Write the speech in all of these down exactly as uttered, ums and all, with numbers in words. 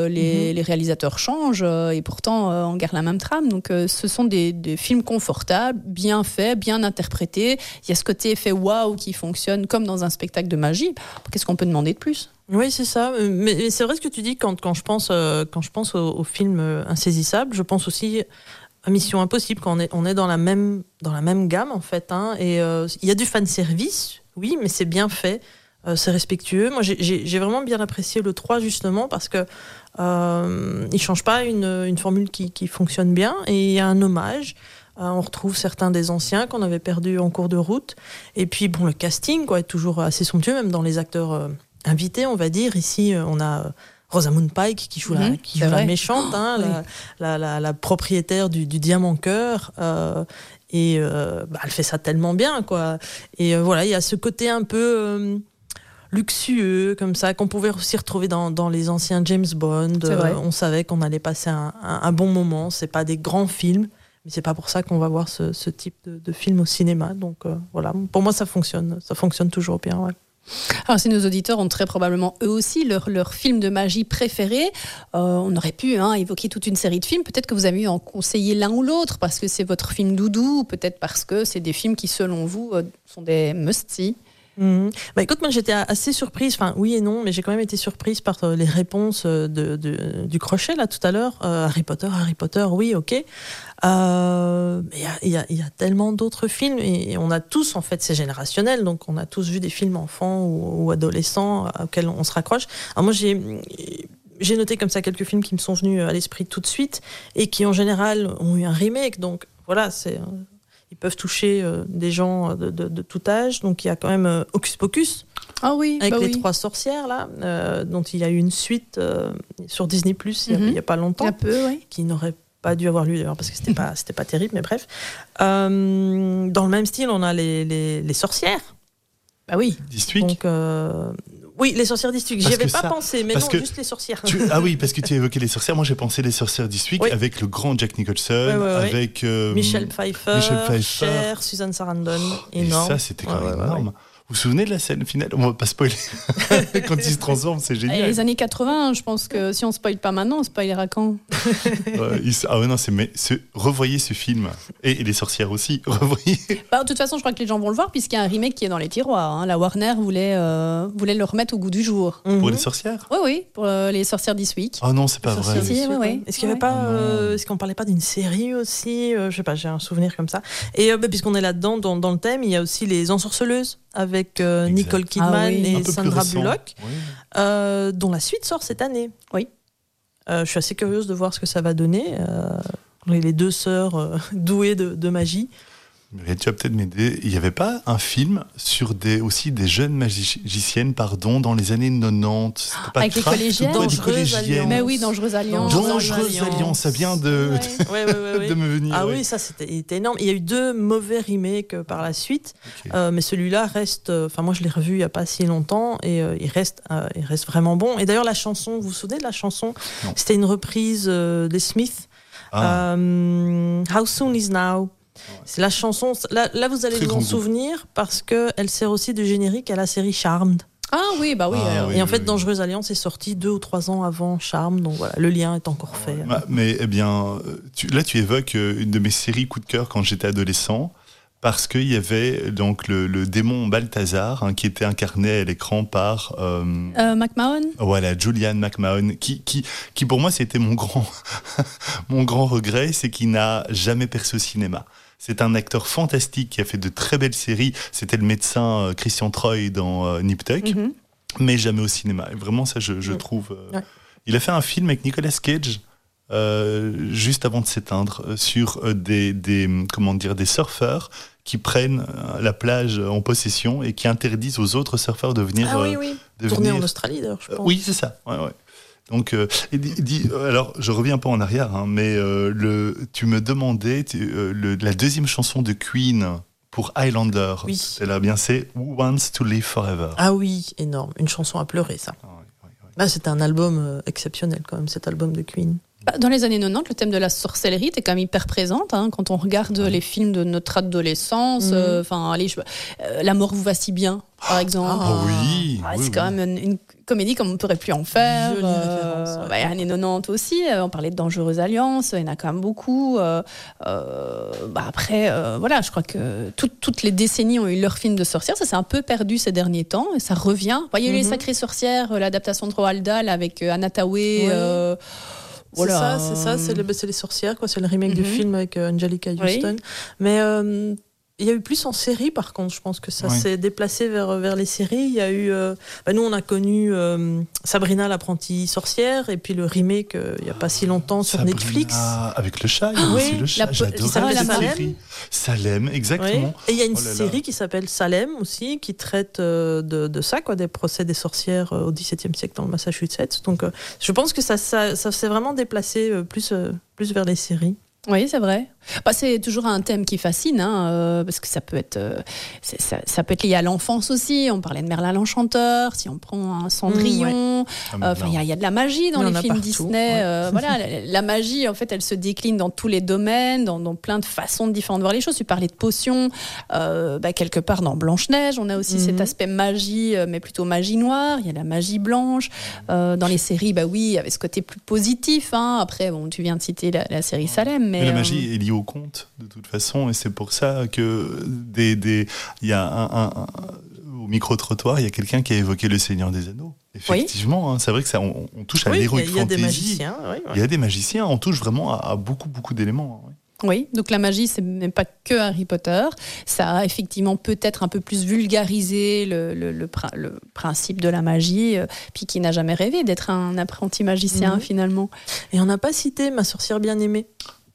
euh, les, mm-hmm. les réalisateurs changent euh, et pourtant euh, on garde la même trame. Donc euh, ce sont des, des films confortables, bien faits, bien interprétés. Il y a ce côté effet waouh qui fonctionne comme dans un spectacle de magie. Qu'est-ce qu'on peut demander de plus ? Oui, c'est ça. Mais c'est vrai ce que tu dis quand, quand je pense, euh, quand je pense aux, aux films insaisissables. Je pense aussi à Mission Impossible, quand on est, on est dans, la même, dans la même gamme, en fait. Hein, et il euh, y a du fanservice, oui, mais c'est bien fait. Euh, c'est respectueux. Moi, j'ai, j'ai, j'ai vraiment bien apprécié le trois, justement, parce que euh, il ne change pas une, une formule qui, qui fonctionne bien. Et il y a un hommage. Euh, on retrouve certains des anciens qu'on avait perdus en cours de route. Et puis, bon, le casting quoi, est toujours assez somptueux, même dans les acteurs... Euh, invité, on va dire. Ici, on a Rosamund Pike qui joue la, mmh, qui joue la méchante, hein, oui. la, la, la, la propriétaire du, du Diamant Cœur. Euh, et euh, bah, elle fait ça tellement bien, quoi. Et euh, voilà, il y a ce côté un peu euh, luxueux, comme ça, qu'on pouvait aussi retrouver dans, dans les anciens James Bond. Euh, on savait qu'on allait passer un, un, un bon moment. C'est pas des grands films, mais c'est pas pour ça qu'on va voir ce, ce type de, de film au cinéma. Donc euh, voilà, pour moi, ça fonctionne. Ça fonctionne toujours bien, ouais. Alors si nos auditeurs ont très probablement eux aussi leur, leur film de magie préféré, euh, on aurait pu hein, évoquer toute une série de films, peut-être que vous avez eu en conseiller l'un ou l'autre parce que c'est votre film doudou, ou peut-être parce que c'est des films qui selon vous euh, sont des must-see. Mmh. Bah écoute, moi j'étais assez surprise, enfin oui et non, mais j'ai quand même été surprise par euh, les réponses de, de, du crochet là tout à l'heure. Euh, Harry Potter, Harry Potter, oui, ok. Euh, il y a, il y a, il y a tellement d'autres films et on a tous, en fait, c'est générationnel, donc on a tous vu des films enfants ou, ou adolescents auxquels on se raccroche. Alors moi j'ai j'ai noté comme ça quelques films qui me sont venus à l'esprit tout de suite et qui en général ont eu un remake, donc voilà, c'est ils peuvent toucher euh, des gens de, de, de tout âge. Donc il y a quand même euh, Hocus Pocus, ah oui, avec bah les oui. trois sorcières là, euh, dont il y a eu une suite euh, sur Disney plus, il, mm-hmm. il y a pas longtemps, un peu, oui. qui n'aurait pas dû avoir lieu d'ailleurs parce que c'était pas c'était pas terrible, mais bref. Euh, dans le même style, on a les les, les sorcières. Bah oui. D'Eastwick. Donc euh, oui, les sorcières d'Eastwick. J'y avais pas ça, pensé, mais non, juste les sorcières. Tu, ah oui, parce que tu as évoqué les sorcières. Moi, j'ai pensé les sorcières d'Eastwick oui. avec le grand Jack Nicholson, oui, oui, oui. avec euh, Michel Pfeiffer, Michel Pfeiffer, Cher, Susan Sarandon. Oh, énorme. Et ça, c'était quand ouais, même ouais, énorme. Ouais. Vous vous souvenez de la scène finale ? On va pas spoiler. Quand il se transforme, c'est génial. Et les années quatre-vingts, je pense que si on spoile pas maintenant, on spoilera quand ? ouais, il, Ah ouais, non, c'est, mais, c'est, revoyez ce film. Et, et les sorcières aussi, revoyez. Bah, de toute façon, je crois que les gens vont le voir, puisqu'il y a un remake qui est dans les tiroirs. Hein. La Warner voulait, euh, voulait le remettre au goût du jour. Mm-hmm. Pour les sorcières ? Oui, oui, pour euh, les sorcières d'Eastwick. Oh non, c'est pas les vrai. Si, oui, oui. Est-ce qu'il y avait ouais. pas, euh, est-ce qu'on parlait pas d'une série aussi euh, Je sais pas, j'ai un souvenir comme ça. Et euh, bah, puisqu'on est là-dedans, dans, dans le thème, il y a aussi les Ensorceleuses avec euh, Nicole Kidman ah, oui. et Sandra Bullock, oui. euh, dont la suite sort cette année. Oui. Euh, je suis assez curieuse de voir ce que ça va donner. Euh, les deux sœurs euh, douées de, de magie. Mais tu vas peut-être m'aider. Il n'y avait pas un film sur des, aussi des jeunes magiciennes pardon, dans les années quatre-vingt-dix C'était pas avec les collégiennes. Dangereuse Alliance. Mais oui, Dangereuse Alliance. Dangereuse Alliance, ça vient de, ouais. Ouais, ouais, ouais, de me venir. Ah ouais. oui, ça c'était, c'était énorme. Il y a eu deux mauvais remakes par la suite, okay. euh, mais celui-là reste. Enfin, euh, moi je l'ai revu il n'y a pas si longtemps et euh, il, reste, euh, il reste vraiment bon. Et d'ailleurs, la chanson, vous vous souvenez de la chanson ? Non. C'était une reprise euh, des Smiths. Ah. Euh, How Soon Is Now ? C'est la chanson. Là, là vous allez Très vous en souvenir groupe. Parce qu'elle sert aussi de générique à la série Charmed. Ah oui, bah oui. Ah, alors. oui et en oui, fait, oui. Dangereuse Alliance est sortie deux ou trois ans avant Charmed, donc voilà, le lien est encore fait. Bah, mais eh bien, tu, là, tu évoques une de mes séries coup de cœur quand j'étais adolescent, parce qu'il y avait donc le, le démon Balthazar hein, qui était incarné à l'écran par euh, euh, McMahon. Voilà, Julianne McMahon, qui, qui, qui pour moi c'était mon grand, mon grand regret, c'est qu'il n'a jamais percé au cinéma. C'est un acteur fantastique qui a fait de très belles séries. C'était le médecin Christian Troy dans euh, Nip Tuck, mm-hmm. mais jamais au cinéma. Et vraiment, ça, je, je mm. trouve. Euh... Ouais. Il a fait un film avec Nicolas Cage euh, juste avant de s'éteindre sur euh, des, des comment dire des surfeurs qui prennent euh, la plage en possession et qui interdisent aux autres surfeurs de venir. Ah oui, oui. De Tourner venir... en Australie d'ailleurs, je pense. Euh, oui, c'est ça. Ouais, ouais. Donc, euh, et dit, dit, alors, je reviens pas en arrière, hein, mais euh, le, tu me demandais tu, euh, le, la deuxième chanson de Queen pour Highlander. Oui. C'est là bien, c'est Who Wants to Live Forever. Ah oui, énorme, une chanson à pleurer, ça. Ah, oui, oui, oui. Là, c'était un album euh, exceptionnel quand même, cet album de Queen. Dans les années quatre-vingt-dix, le thème de la sorcellerie était quand même hyper présente. Hein, quand on regarde ouais. les films de notre adolescence, enfin, mmh. euh, allez, je, euh, La mort vous va si bien, par exemple. Ah oui, ah, oui c'est oui. quand même une, une comédie comme on ne pourrait plus en faire. Jolie référence. Euh, Ouais. bah, années quatre-vingt-dix aussi, euh, on parlait de Dangereuse Alliance, il y en a quand même beaucoup. Euh, euh, bah, après, euh, voilà, je crois que tout, toutes les décennies ont eu leur film de sorcière. Ça s'est un peu perdu ces derniers temps et ça revient. Bah, il y a eu mm-hmm. Les Sacrées Sorcières, l'adaptation de Roald Dahl avec euh, Anna Thaoué. Oui. Euh, Voilà. C'est ça, c'est ça, c'est, le, c'est les sorcières, quoi. C'est le remake mm-hmm. du film avec euh, Angelica Houston. Oui. Mais euh, il y a eu plus en série, par contre. Je pense que ça oui. s'est déplacé vers, vers les séries. Il y a eu, euh, bah, nous, on a connu euh, Sabrina l'apprentie sorcière, et puis le remake euh, il y a pas si longtemps sur Sabrina, Netflix. Avec le chat, il y a aussi le chat. J'adore cette série. Salem, exactement. Oui. Et il y a une oh série qui s'appelle Salem aussi, qui traite euh, de, de ça, quoi, des procès des sorcières euh, au dix-septième siècle dans le Massachusetts. Donc, euh, je pense que ça, ça, ça s'est vraiment déplacé euh, plus, euh, plus vers les séries. Oui, c'est vrai. Bah, c'est toujours un thème qui fascine, hein, euh, parce que ça peut être, euh, c'est, ça, ça peut être lié à l'enfance aussi. On parlait de Merlin l'Enchanteur. Si on prend un Cendrillon, mmh, ouais. enfin, il euh, y, y a de la magie dans les films partout, Disney. Ouais. Euh, voilà, la, la magie, en fait, elle se décline dans tous les domaines, dans, dans plein de façons différentes de voir les choses. Tu parlais de potions, euh, bah, quelque part dans Blanche-Neige, on a aussi mmh. cet aspect magie, mais plutôt magie noire. Il y a la magie blanche. Euh, dans les séries, bah oui, il y avait ce côté plus positif. Hein. Après, bon, tu viens de citer la, la série Salem, mais, mais la magie euh, est liée au conte de toute façon, et c'est pour ça que des, des, il y a un, un, un, au micro-trottoir, il y a quelqu'un qui a évoqué le Seigneur des Anneaux. Effectivement, oui. hein, c'est vrai que ça, on, on touche à oui, l'héroïque fantasy. Il y a des magiciens. Oui, oui. Il y a des magiciens. On touche vraiment à, à beaucoup, beaucoup d'éléments. Oui. Oui, donc la magie, ce n'est pas que Harry Potter. Ça a effectivement peut-être un peu plus vulgarisé le, le, le, le principe de la magie, euh, puis qui n'a jamais rêvé d'être un apprenti magicien, mmh. finalement. Et on n'a pas cité Ma sorcière bien-aimée.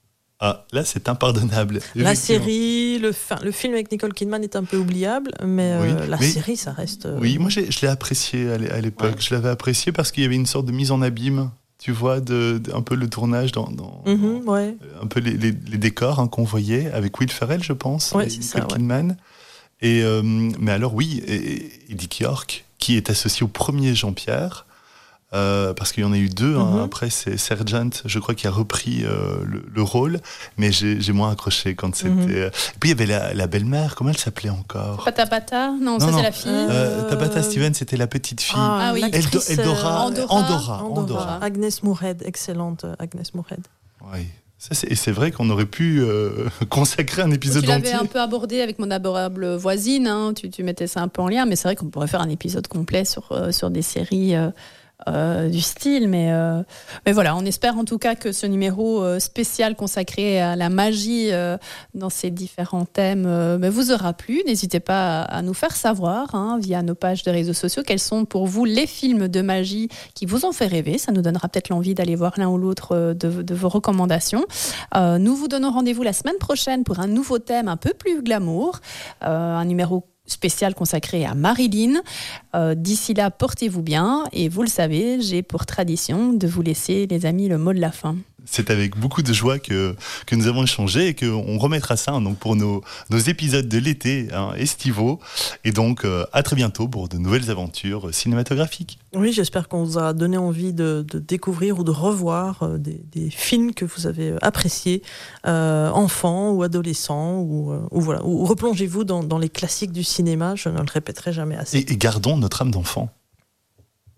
Ah, là, c'est impardonnable. La série, le, fin, le film avec Nicole Kidman est un peu oubliable, mais oui, euh, la mais, série, ça reste... Euh... Oui, moi, j'ai, je l'ai apprécié à l'époque. Ouais. Je l'avais apprécié parce qu'il y avait une sorte de mise en abîme, tu vois, de, de, un peu le tournage, dans, dans, mm-hmm, dans ouais. un peu les, les, les décors hein, qu'on voyait, avec Will Ferrell, je pense, ouais, et c'est Nicole ça, Kidman. Ouais. Et, euh, mais alors, oui, et, et Dick York, qui est associé au premier Jean-Pierre, Euh, parce qu'il y en a eu deux. Hein. Mm-hmm. Après, c'est Sergeant, je crois, qui a repris euh, le, le rôle, mais j'ai, j'ai moins accroché quand c'était. Mm-hmm. Et puis il y avait la, la belle-mère. Comment elle s'appelait encore? Pata Pata. Non, non, ça non. c'est la fille. Euh, Tabata Stevens, c'était la petite fille. Ah, ah oui. Eldora, Eldora, Andorra, Andorra, Andorra. Andorra. Agnès Moorehead, excellente Agnès Moorehead. Oui. Ça, c'est, et c'est vrai qu'on aurait pu euh, consacrer un épisode tu entier. Tu l'avais un peu abordé avec Mon adorable voisine. Hein. Tu, tu mettais ça un peu en lien, mais c'est vrai qu'on pourrait faire un épisode complet sur euh, sur des séries. Euh, Euh, du style, mais, euh, mais voilà, on espère en tout cas que ce numéro euh, spécial consacré à la magie euh, dans ces différents thèmes euh, bah, vous aura plu. N'hésitez pas à, à nous faire savoir hein, via nos pages de réseaux sociaux quels sont pour vous les films de magie qui vous ont fait rêver. Ça nous donnera peut-être l'envie d'aller voir l'un ou l'autre de, de vos recommandations. Euh, nous vous donnons rendez-vous la semaine prochaine pour un nouveau thème un peu plus glamour, euh, un numéro spécial consacré à Marilyn. Euh, d'ici là, portez-vous bien. Et vous le savez, j'ai pour tradition de vous laisser, les amis, le mot de la fin. C'est avec beaucoup de joie que, que nous avons échangé et qu'on remettra ça hein, donc pour nos, nos épisodes de l'été hein, estivaux. Et donc, euh, à très bientôt pour de nouvelles aventures cinématographiques. Oui, j'espère qu'on vous a donné envie de, de découvrir ou de revoir euh, des, des films que vous avez appréciés, euh, enfants ou adolescents, ou, euh, ou, voilà, ou replongez-vous dans, dans les classiques du cinéma. Je ne le répéterai jamais assez. Et, et gardons notre âme d'enfant.